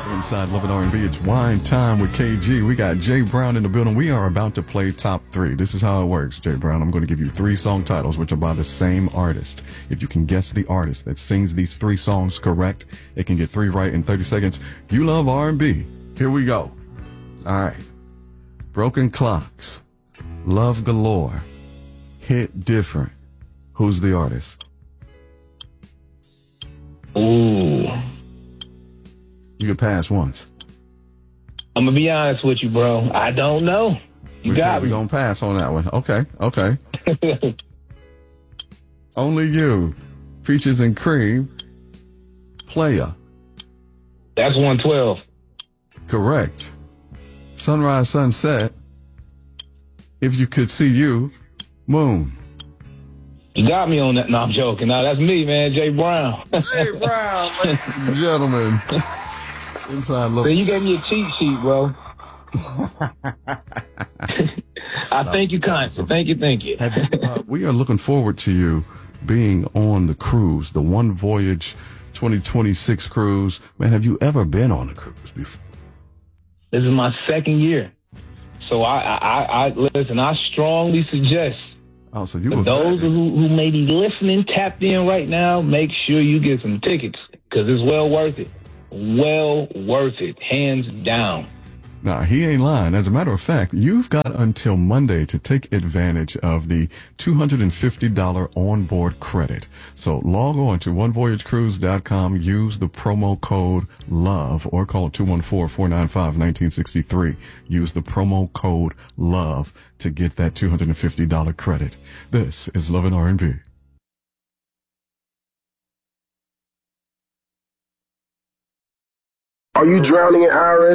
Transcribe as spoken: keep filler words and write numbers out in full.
Inside Love and R and B, it's Wine Time with K G. We got Jay Brown in the building. We are about to play top three. This is how it works, Jay Brown. I'm going to give you three song titles, which are by the same artist. If you can guess the artist that sings these three songs correct, it can get three right in thirty seconds. You love R and B. Here we go. All right. Broken Clocks, Love Galore, Hit Different. Who's the artist? Ooh. You can pass once. I'm going to be honest with you, bro. I don't know. You we got me. We're going to pass on that one. Okay, okay. Only You, Peaches and Cream, Playa. That's one twelve. Correct. Sunrise, Sunset, If You Could See You, Moon. You got me on that. No, I'm joking. No, that's me, man. Jay Brown. Jay Brown, ladies and gentlemen. Inside Love. So you gave me a cheat sheet, bro. I thank you, Constant. Thank you, thank you. uh, we are looking forward to you being on the cruise, the One Voyage twenty twenty-six cruise. Man, have you ever been on a cruise before? This is my second year. So I, I, I listen, I strongly suggest oh, so you for were those who, who may be listening, tapped in right now, make sure you get some tickets because it's well worth it. Well worth it, hands down. Now, he ain't lying. As a matter of fact, you've got until Monday to take advantage of the two hundred fifty dollars onboard credit. So log on to one voyage cruise dot com, use the promo code LOVE or call two one four, four nine five, one nine six three. Use the promo code LOVE to get that two hundred fifty dollars credit. This is Love and R and B. Are you drowning in I R S